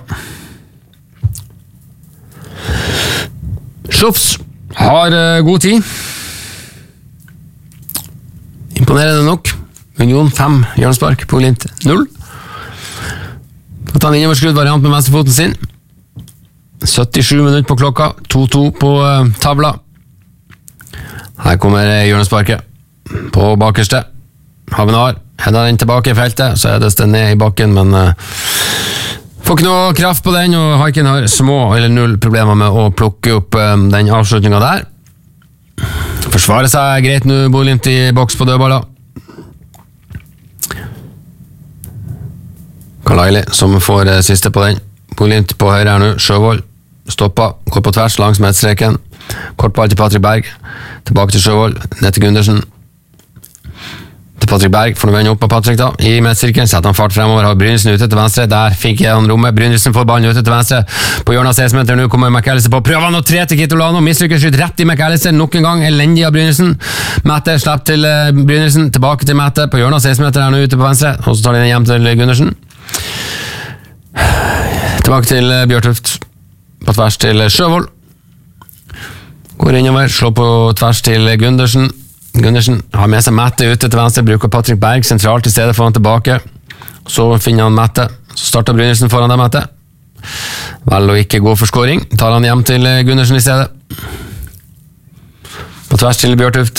Schofs har uh, god tid. Imponerende nok. Union fem hjørnespark på Glimt null. At han innoverskudd variant med venstrefoten sin. syttisju minutter på klokka. to to på uh, tavla. Her kommer hjørnesparket. På bakerste. Havnar. Hedder den tilbake i feltet. Så er det stedet ned i bakken, men uh, får ikke noe kraft på den, og Haiken har små eller null problemer med å plukke opp uh, den avslutningen der. Forsvarer seg greit nå, Bodlimt i boks på dødballer. Kalaili som får uh, siste på den. Bodlimt på høyre her nå. Sjøvold stopper, går på tvers langs midtstreken. Kortball til Patrick Berg. Tilbake til Sjøvold, ned til Gundersen. Til Patrick Berg, får nå vende opp av Patrick da. I midtstyrken setter han fart fremover, har Brynildsen ute til venstre. Der fikk han rommet. Brynildsen får ballen ute til venstre. På hjørnet av seksten meter nå kommer McAllister på. Prøver han å tre til Kitolano. Mislykker skyt rett i McAllister. Nok en gang elendig av Brynildsen. Mette slipper til uh, Brynildsen. Tilbake til Mette. På hjørnet av seksten meter er han ute på venstre. Og så tar de den hjem til Gundersen. Tilbake til uh, Bjørtuft. På tvers til uh, Sjøvold. Går innover. Slår på tvers til uh, Gundersen. Gundersen har med seg Mette ute til venstre, bruker Patrick Berg sentralt i stedet for han tilbake. Så finner han Mette, så starter Brynildsen foran deg, Mette. Vel å ikke gå for scoring, tar han hjem til Gundersen i stedet. På tvers til Bjørtuft.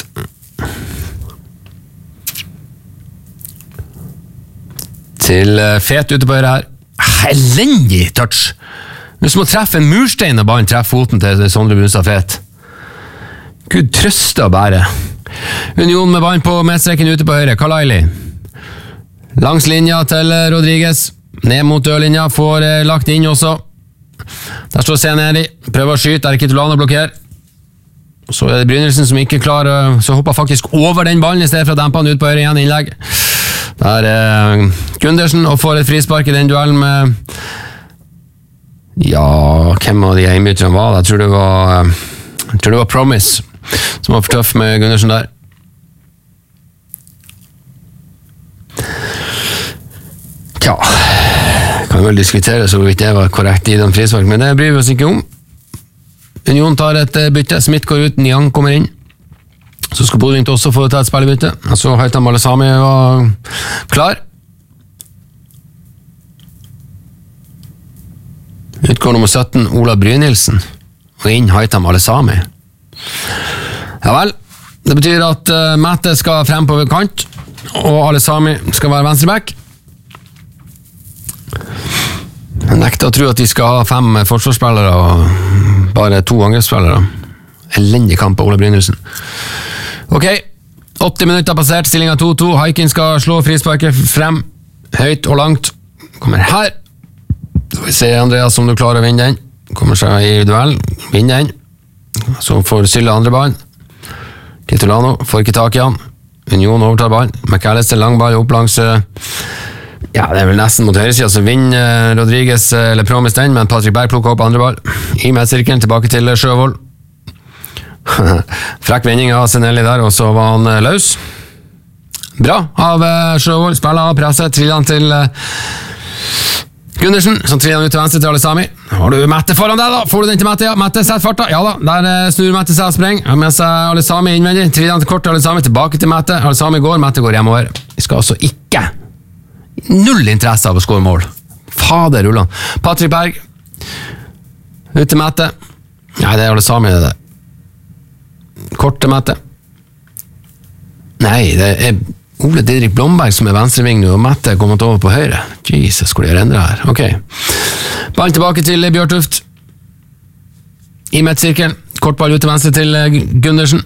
Til Fet ute på høyre her. Elendig touch! Nå som å treffe en murstein og ballen treffer foten til Sondre Brunstad Fet. Gud trøste å bære. Union med ballen på midtstreken ute på høyre. Kalaili langs linja til Rodriguez, ned mot dørlinja, får eh, lagt inn også. Der står Seneri, prøver å skyte, der er Kitolano blokker. Så er det Brynildsen som ikke klarer, så hopper faktisk over den ballen i stedet for å dempe han ut på høyre igjen. Innlegg der er eh, Gundersen og får et frispark i den duellen med ja, hvem av de hjemmebytterne var det? Jeg tror det var eh, Jeg tror det var Promise som var for tøff med Gundersen der. Tja, kan vel diskutere så vidt det var korrekt i den frispark, men det bryr vi oss ikke om. Union tar et bytte, Smith går ut, Niang kommer inn. Så skal Bodø/Glimt også få ta et spillebytte. Så Haitham Alesami var klar. Utgår nummer sytten, Ola Brynildsen, og inn Haitham Alesami. Ja vel, det betyr at uh, Mette skal frem på kant, og Alesami skal være venstreback. Jeg nekter å tro at de skal ha fem forsvarsspillere og bare to angrepsspillere. Elendig kamp på Ola Brynildsen. Ok, åtti minutter passert, stillingen to to. Haikin skal slå frisparket frem, høyt og langt. Kommer her. Så vi ser Andreas om du klarer å vinne den. Kommer seg i duell, vinner den. Så får Sylla andre ballen. Kitolano får ikke tak i han. Union overtar ballen. McAllister lang ball opp langs... Ja, det er vel nesten mot høyresiden, så vinner Rodriguez eller Promis den, men Patrick Berg plukker opp andre ball. I medsirkelen, tilbake til Sjøvold. Frekk vending av Senelli der, og så var han løs. Bra av Sjøvold, spiller av presset, triller han til Gundersen, som triller han ut til venstre til Alesami. Har du Mette foran deg da? Får du den til Mette? Ja, Mette setter farta. Ja da, der snur Mette seg og sprenger. Mens Alesami innvendig, triller han til kort til Alesami, tilbake til Mette. Alesami går, Mette går hjemover. Vi skal altså ikke null interesse av å skåre mål. Fader rullan. Patrick Berg ut til Mette. Nei, det er Alesami det der. Kort til Mette. Nei, det er Ole Didrik Blomberg som er venstreving nå, og Mette er kommet over på høyre. Jesus, hvor de har endret her. Ok. Ballen tilbake til Bjørtuft. I midtsirkelen. Kortball ut til venstre til Gundersen.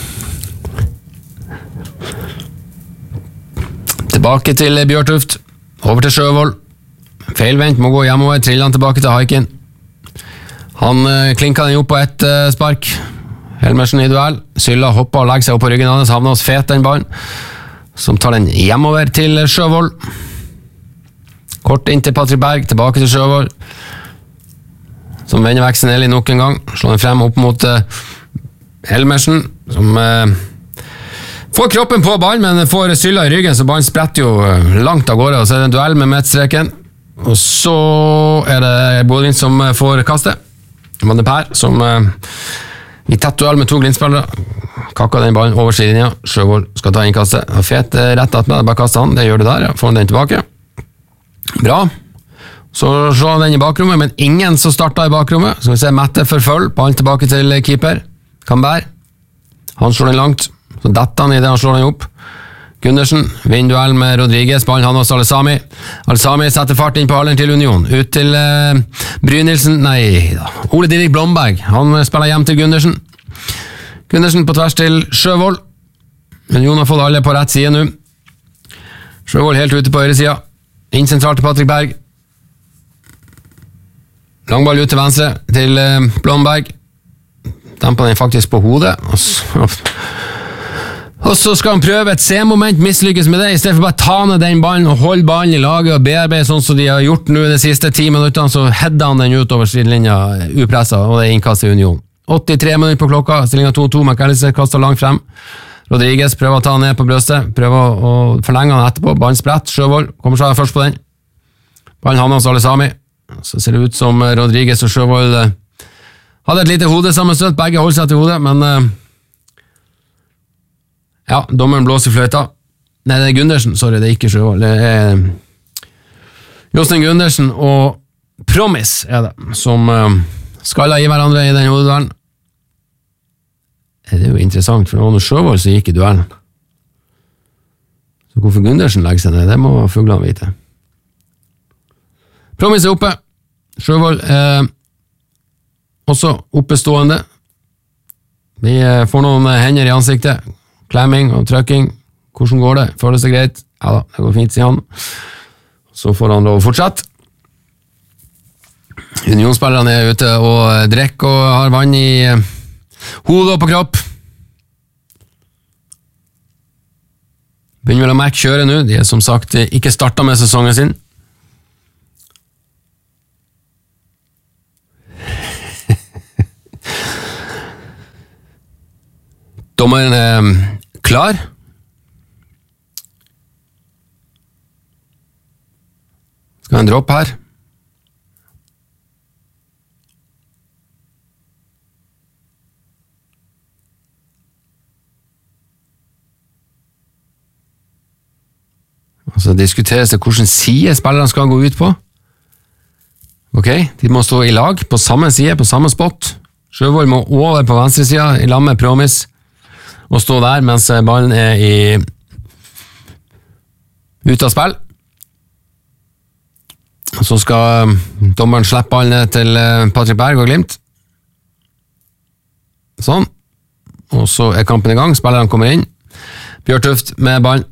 Tilbake til Bjørtuft. Over til Sjøvold. Feilvendt, må gå hjemover. Triller han tilbake til Haikin. Han klinker den opp på ett spark. Helmersen i duell. Sylla hopper og legger seg opp på ryggen hans. Havner hos Fet den ballen. Som tar den hjemover til Sjøvold. Kort inn til Patrick Berg. Tilbake til Sjøvold. Som vender vekk Senelli nok en gang. Slår den frem opp mot uh, Helmersen. Som... Uh, Får kroppen på ballen, men får Sylla i ryggen, så ballen spretter jo langt av gårde, og så er det en duell med midtstreken. Og så er det Bodø som får kastet. Van de Per, som i tett duell med to Glimt-spillere, kakket den ballen over siden, ja. Sjøvold skal ta innkastet. Fet rett at med, bare kaster han, det gjør det der, ja. Får han den tilbake. Bra. Så slår han den i bakrommet, men ingen som startet i bakrommet. Så vi ser Mette forfølg, ballen tilbake til keeper. Kamberg. Han slår den langt. Så detter han i det han slår den opp. Gundersen vinner duell med Rodriguez, ballen han hos Alesami. Alesami setter fart inn på hallen til Union. Ut til uh, Brynildsen, nei da. Ole Didrik Blomberg, han spiller hjem til Gundersen. Gundersen på tvers til Sjøvold. Union har fått alle på rett side nå. Sjøvold helt ute på høyre sida. Inn sentralt til Patrick Berg. Langball ut til venstre til uh, Blomberg. Demper den faktisk på hodet. Og så... Og så skal han prøve et C-moment, mislykkes med det, i stedet for bare ta ned den ballen og holde ballen i laget og bearbeide sånn som de har gjort nå de siste ti minuttene, så header han den ut over sidelinja upresset, og det er innkast i Union. åttitre minutter på klokka, stillingen to to, McAllister kastet langt frem. Rodriguez prøver å ta han ned på brøstet, prøver å forlenge han etterpå, ballen spredt, Sjøvold kommer seg først på den. Ballen havner hos Alesami, så ser det ut som Rodriguez og Sjøvold hadde et lite hodesammenstøt, begge holdt seg til hodet, men... Ja, dommeren blåser fløyta. Nei, det er Gundersen, sorry, det er ikke Sjøvold. Det er Jostein Gundersen og Promise er det, som uh, skaller i hverandre i den hovedduellen. Det er jo interessant, for når Sjøvold så gikk i duellen. Så hvorfor Gundersen legger seg ned, det må fuglene vite. Promise er oppe. Sjøvold er også oppestående. Vi får noen hender i ansiktet. Klemming og trykking. Hvordan går det? Føles det greit? Ja da, det går fint, sier han. Så får han lov å fortsette. Unionsspillerne er ute og drikker og har vann i hodet og på kropp. Begynner vel å merke kjøre nå. De er som sagt ikke startet med sesongen sin. Dommeren er klar. Skal vi en dropp her? Så diskuteres det hvilken side spillerne skal gå ut på. Ok, de må stå i lag på samme side, på samme spot. Sjøvold må over på venstre side i lag med Promise og stå der mens ballen er i ut av spill. Så skal dommeren slippe ballen til Patrick Berg og Glimt. Sånn. Og så er kampen i gang, spillerne kommer inn. Bjørtuft med ballen.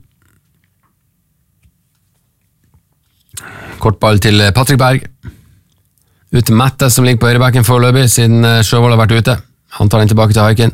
Kortball til Patrick Berg. Ut til Mette som ligger på høyrebacken foreløpig, siden Sjøvold har vært ute. Han tar den tilbake til Haikin.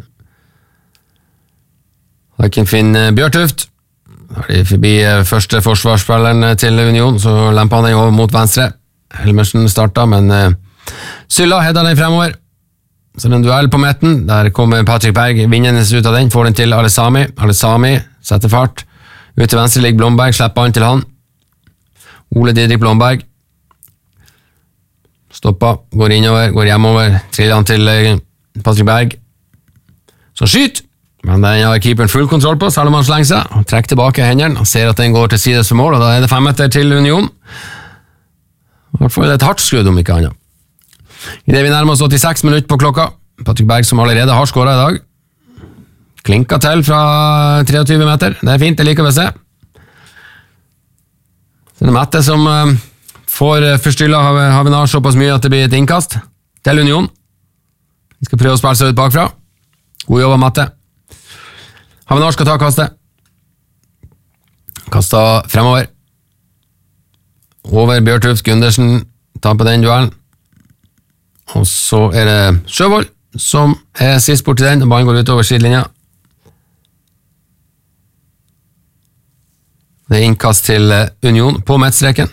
Haikin finner Bjørtuft. Da er de forbi første forsvarsspilleren til Union, så lemper han den over mot venstre. Helmersen startet, men Sylla hedder den fremover. Så det er en duell på midten. Der kommer Patrick Berg vinnende ut av den, får den til Alessami. Alessami setter fart. Ut til venstre ligger Blomberg, slipper han til han. Ole Didrik Blomberg stopper, går innover, går hjemover, triller han til Patrick Berg, som skyter, men den har keeperen full kontroll på, selv om han slenger seg, og trekker tilbake hendene, og ser at den går til sides for mål, og da er det fem meter til Union. I hvert fall et hardt skrudd om ikke annet. I det vi nærmer oss åttiseks minutter på klokka, Patrick Berg som allerede har skåret i dag, klinker til fra treogtyve meter, det er fint, det liker vi å se. Så det er Mette som uh, får forstyllet Havenar såpass mye at det blir et innkast til Union. Vi skal prøve å spille seg ut bakfra. God jobb av Mette. Havenar skal ta kastet. Kastet fremover. Over Bjørtuft, Gundersen tar på den duellen. Og så er det Sjøvold som er sist bort til den, og ballen går ut over sidelinja. Det er innkast til Union på midtstreken.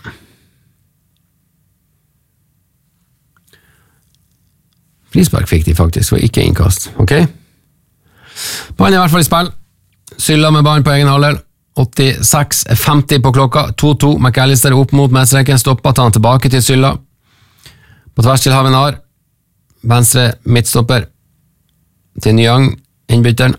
Frispark fikk de faktisk, og ikke innkast. Ok? Ballen er i hvert fall i spill. Sylla med ballen på egen halvdel. åttiseks femti på klokka. to to. McAllister opp mot midtstreken. Stopper, tar han tilbake til Sylla. På tvers til Havenar. Venstre midtstopper til Nyang, innbytteren.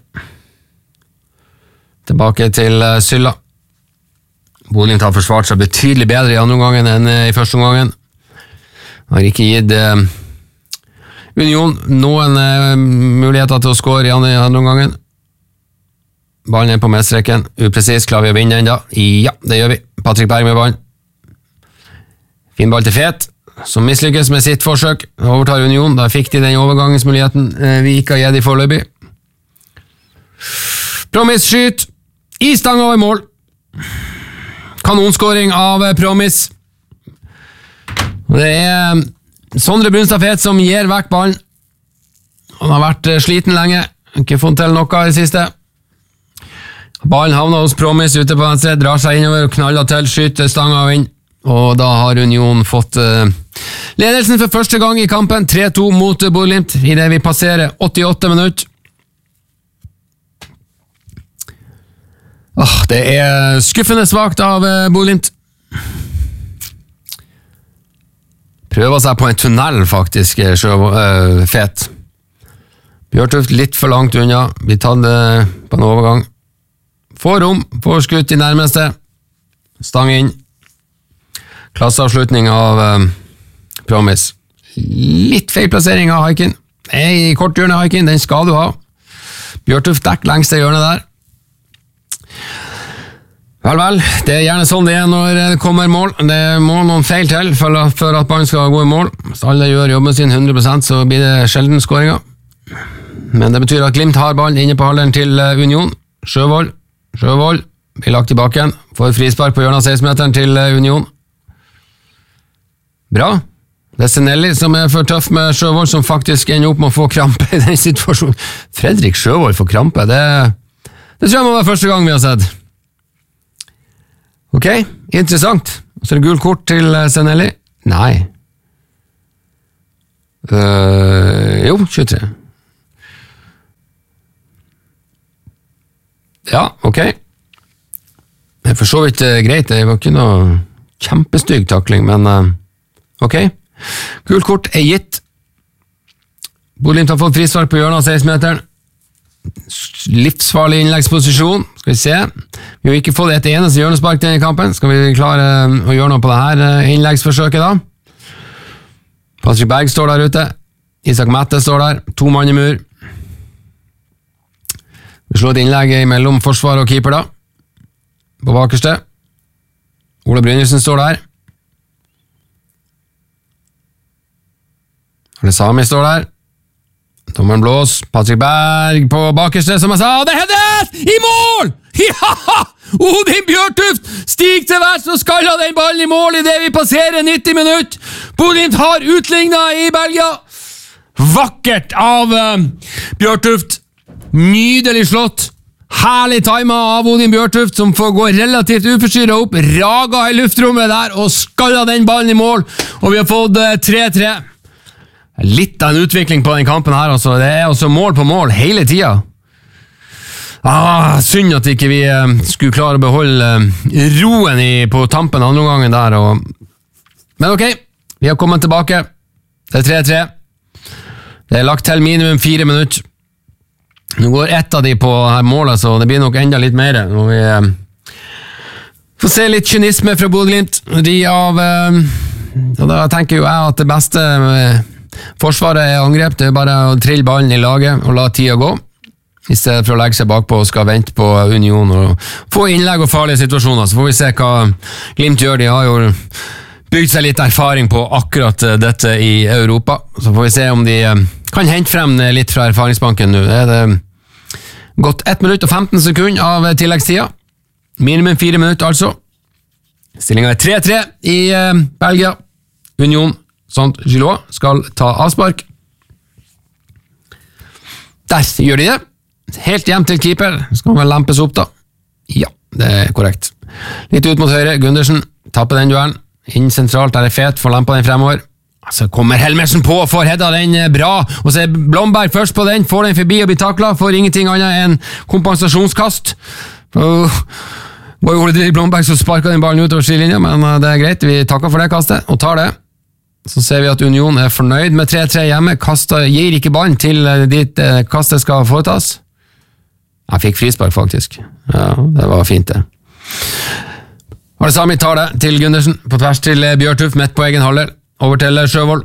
Tilbake til Sylla. Bodø har forsvart seg betydelig bedre i andre omgangen enn i første omgangen. Har ikke gitt uh, Union noen uh, muligheter til å score i andre, andre omgangen. Ballen er på midtstreken. Upresis, klarer vi å vinne den da? Ja, det gjør vi. Patrick Berg med ballen. Fin ball til Fet, som mislykkes med sitt forsøk. Overtar Union, da fikk de den overgangsmuligheten uh, vi ikke har gitt i foreløpig. Promise skyt i stang over mål. Kanonskåring av Promise. Det er Sondre Brunstad Fet som gir vekk ballen. Han har vært sliten lenge, ikke fått til noe i det siste. Ballen havner hos Promise ute på venstre, drar seg innover og knaller til, skyter stanga inn, og da har Union fått uh, ledelsen for første gang i kampen, tre to mot Bodø/Glimt, i det vi passerer åttiåtte minutter. Oh, det er skuffende svagt av uh, Bodø/Glimt. Prøver seg på en tunnel faktisk, sjøv, uh, Fet. Bjørtuft litt for langt unna, vi tar det på en overgang. Får rom, får skutt i nærmeste. Stang inn. Klasseavslutning av uh, Promise. Litt feil plassering av Haikin. Nei, kort hjørne Haikin, den skal du ha. Bjørtuft dekk lengste hjørnet der. Vel, vel, det er gjerne sånn det er når det kommer mål. Det må noen feil til for at ballen skal gå i mål. Hvis alle gjør jobben sin hundre prosent, så blir det sjelden skåringer. Men det betyr at Glimt har ballen inne på halvdelen til Union. Sjøvold, Sjøvold blir lagt tilbake igjen. Får frispark på hjørnet av seksten-meteren til Union. Bra. Det er Senelli som er for tøff med Sjøvold, som faktisk ender opp med å få krampe i den situasjonen. Fredrik Sjøvold får krampe, det, det tror jeg må være første gang vi har sett. Ok, interessant. Så er det gul kort til Senelli? Nei. Uh, jo, tjuetre. Ja, ok. Det er for så vidt uh, greit, det var ikke noe kjempestygg takling, men uh, ok. Gult kort er gitt. Bodø-Glimt har fått frispark på hjørnet av seksten-meteren. Livsfarlig innleggsposisjon, skal vi se. Vi har ikke fått et eneste hjørnespark til denne kampen. Skal vi klare uh, å gjøre noe på dette uh, innleggsforsøket da? Patrick Berg står der ute. Isak Mette står der. To mann i mur. Vi slår et innlegg mellom forsvar og keeper da. På bakerste. Ole Brynildsen står der. Arne Sami står der. Dommeren blås. Patrick Berg på bakerste, som jeg sa. Det headet! I mål! Ja! Odin Bjørtuft stig til værs og skalla den ballen i mål i det vi passerer nitti minutt. Bodø-Glimt har utlignet i Belgia. Vakkert av uh, Bjørtuft. Nydelig slått. Herlig timet av Odin Bjørtuft, som får gå relativt uforstyrret opp, raga i luftrommet der og skalla den ballen i mål, og vi har fått tre tre. Litt av en utvikling på den kampen her, altså. Det er altså mål på mål hele tida. Ah, synd at ikke vi eh, skulle klare å beholde eh, roen i, på tampen andre gangen der. Og... Men ok, vi har kommet tilbake. Det er tre tre. Det er lagt til minimum fire minutter. Nå går ett av de på her målet, så det blir nok enda litt mer. Når vi eh, får se litt kynisme fra Bodø-Glimt. De av eh, og da tenker jo jeg at det beste eh, forsvaret er angrep. Det er bare å trille ballen i laget og la tida gå, i stedet for å legge seg bakpå og skal vente på Union og få innlegg og farlige situasjoner. Så får vi se hva Glimt gjør. De har jo bygd seg litt erfaring på akkurat dette i Europa. Så får vi se om de eh, kan hente frem litt fra erfaringsbanken nå. Det er det gått ett minutt og femten sekunder av tilleggstida. Minimum fire minutter altså. Stillingen er tre tre i eh, Belgia. Union Saint-Gilloise skal ta avspark. Der gjør de det. Helt hjem til keeper. Skal vel lempes opp da. Ja, det er korrekt. Litt ut mot høyre. Gundersen tapper den duellen. Inn sentralt, der er fet, får lempa den fremover. Så kommer Helmersen på og får hedda den bra, og så er Blomberg først på den, får den forbi og blir taklet, får ingenting annet enn kompensasjonskast. Og var jo Ole Blomberg som sparket den ballen utover skilinja, men det er greit, vi takker for det kastet, og tar det. Så ser vi at Union er fornøyd med tre tre hjemme, kastet, gir ikke ballen til dit kastet skal foretas. Jeg fikk frispark faktisk, ja, det var fint det. Arne Sami tar det til Gundersen, på tvers til Bjørtuft, midt på egen halvdel. Over til Sjøvold.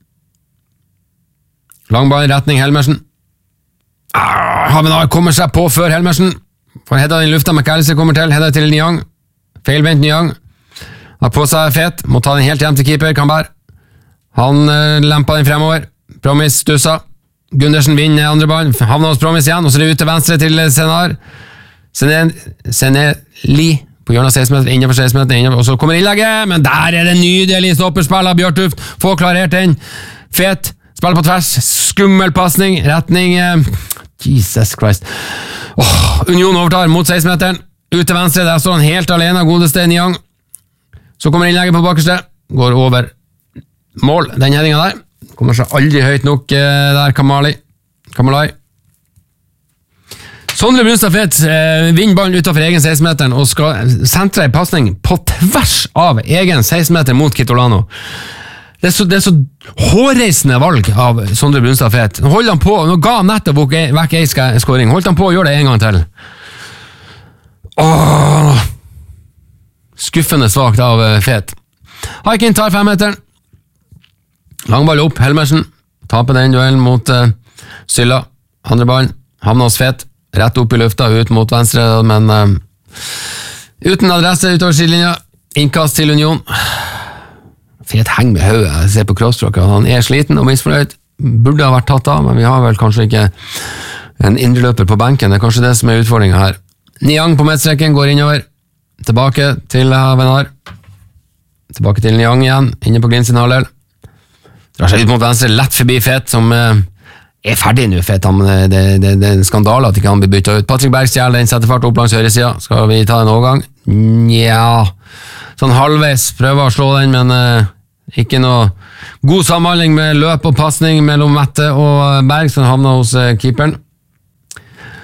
Langball, retning Helmersen. Ah, Havenar kommer seg på før Helmersen. Får hedda den lufta, McAllister kommer til, hedda til Niang. Feilvendt Niang. Har på seg fet, må ta den helt hjem til keeper, Kamberg. Han uh, lempa den fremover. Promis stussa. Gundersen vinner andre ball, havner hos Promis igjen, og så er det ut til venstre til Senar. Seneli på hjørnet av seksten meter, innenfor seksten meter, og så kommer innlegget, men der er det nydelig stopperspill av Bjørtuft, få klarert den, fet, spill på tvers, skummel passning, retning, eh, Jesus Christ, oh, Union overtar mot seksten meteren, ut til venstre, der står han helt alene, godeste Niang, så kommer innlegget på bakerste, går over mål, den headingen der, kommer seg aldri høyt nok eh, der, Kamali, Kamalai, Sondre Brunstad Fet eh, vinner ballen utenfor egen seksten-meteren og skal sentre en passning på tvers av egen seksten-meter mot Kitolano. Det er så, det er så hårreisende valg av Sondre Brunstad Fet. Nå holder han på, nå ga han nettopp vekk en skåring. Holdt han på å gjøre det en gang til. Åh, skuffende svagt av Fet. Haikin tar fem-meteren. Langball opp, Helmersen. Taper den duellen mot uh, Sylla. Andre ballen, havner hos Fet. Rett opp i lufta, ut mot venstre, men uh, uten adresse utover sidelinja. Innkast til Union. Fet heng med høyet, jeg ser på crossstråket. Han er sliten og misfornøyd. Burde ha vært tatt av, men vi har vel kanskje ikke en indreløper på benken. Det er kanskje det som er utfordringen her. Niang på midtstreken går innover. Tilbake til Havenar. Tilbake til Niang igjen, inne på Glimt sin halvdel. Drar seg ut mot venstre, lett forbi Fet, som uh, er ferdig nå, Fet. Han, det, det, det er en skandale at ikke han blir byttet ut. Patrick Berg stjæler den, setter fart opp langs høyre sida. Skal vi ta en overgang? Nja, sånn halvveis prøver å slå den, men uh, ikke noe god samhandling med løp og passning mellom Mette og Berg, som havner hos uh, keeperen.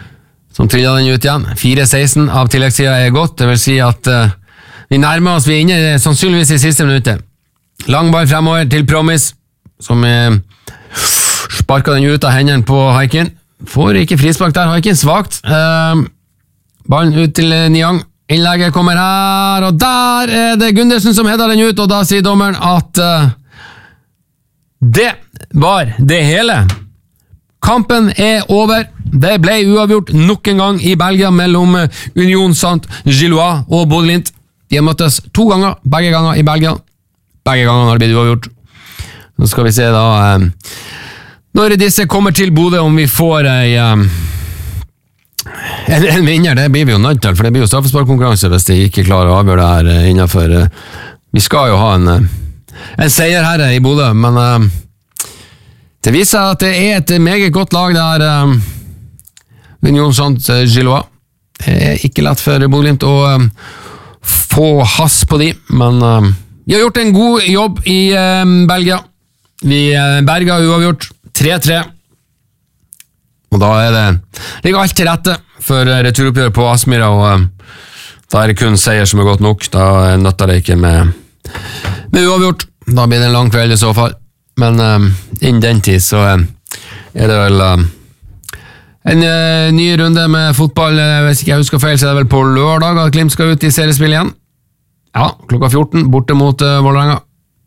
som trillet den ut igjen. fire seksten av tilleggstida er godt, det vil si at uh, vi nærmer oss, vi er inne sannsynligvis i siste minuttet. Langball fremover til Promis, som uh, sparker den ut av hendene på Haikin. Får ikke frispark der, Haikin svagt. Uh, ballen ut til uh, Niang. Innlegget kommer her, og der er det Gundersen som header den ut, og da sier dommeren at uh, det var det hele. Kampen er over. Det ble uavgjort nok en gang i Belgia mellom Union Saint-Gilloise og Bodø/Glimt. De har møttes to ganger, begge ganger i Belgia. Begge ganger har det blitt uavgjort. Nå skal vi se da eh, når disse kommer til Bodø, om vi får ei, eh, en, en vinner. Det blir vi jo nødt til, for det blir jo straffesparkkonkurranse hvis de ikke klarer å avgjøre det her eh, innenfor. Eh, vi skal jo ha en, en seier her i Bodø, men eh, det viser at det er et meget godt lag der. Um, Union Saint-Gilloise. Det er ikke lett for Bodø/Glimt å um, få hass på de, men um, vi har gjort en god jobb i um, Belgia. Vi uh, berga uavgjort tre tre. Og da er det ligger alt til rette for uh, returoppgjør på Aspmyra, og um, da er det kun seier som er godt nok. Da nøtter det ikke med, med uavgjort. Da blir det en lang kveld i så fall. Men um, innen den tid så um, er det vel um, en uh, ny runde med fotball. Hvis ikke jeg husker feil, så er det vel på lørdag at Glimt skal ut i seriespill igjen. Ja, klokka fjorten, borte mot uh, Vålerenga.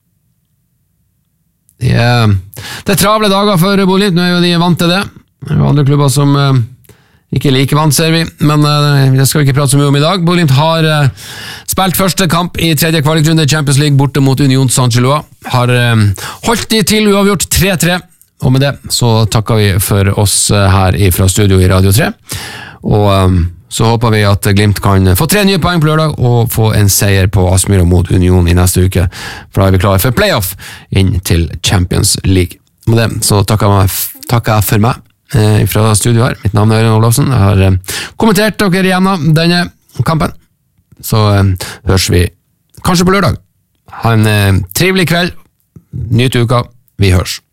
De, uh, det er travle dager for Bodø/Glimt, nå er jo de vant til det. Det er jo andre klubber som uh, ikke er like vant, ser vi, men uh, det skal vi ikke prate så mye om i dag. Bodø/Glimt har uh, spilt første kamp i tredje kvalikrunde Champions League borte mot Union Saint-Gilloise. Har um, holdt de til uavgjort tre tre, og med det så takker vi for oss uh, her fra studio i Radio tre, og um, så håper vi at Glimt kan få tre nye poeng på lørdag og få en seier på Aspmyra mot Union i neste uke, for da er vi klare for playoff inn til Champions League. Med det så takker jeg, takker jeg for meg eh, fra studio her. Mitt navn er Ørjan Olafsen. Jeg har eh, kommentert dere igjennom denne kampen, så eh, høres vi kanskje på lørdag. Ha en eh, trivelig kveld. Nyt uka. Vi hørs.